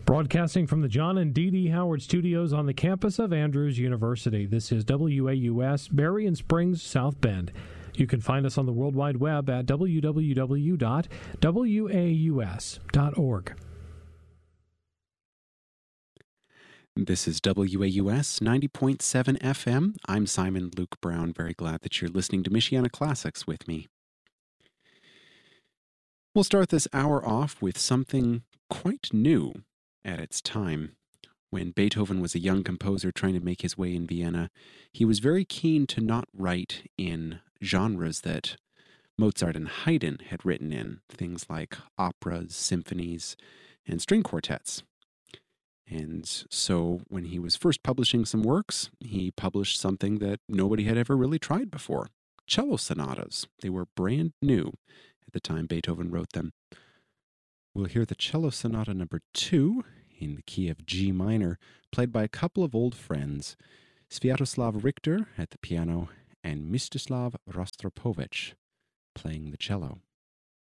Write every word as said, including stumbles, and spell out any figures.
Broadcasting from the John and Dee Dee Howard Studios on the campus of Andrews University, this is W A U S, Berrien Springs, South Bend. You can find us on the World Wide Web at w w w dot w a u s dot org. This is W A U S ninety point seven F M. I'm Simon Luke Brown. Very glad that you're listening to Michiana Classics with me. We'll start this hour off with something quite new at its time. When Beethoven was a young composer trying to make his way in Vienna, he was very keen to not write in genres that Mozart and Haydn had written in, things like operas, symphonies, and string quartets. And so when he was first publishing some works, he published something that nobody had ever really tried before, cello sonatas. They were brand new at the time Beethoven wrote them. We'll hear the cello sonata number two in the key of G minor, played by a couple of old friends, Sviatoslav Richter at the piano and Mstislav Rostropovich playing the cello.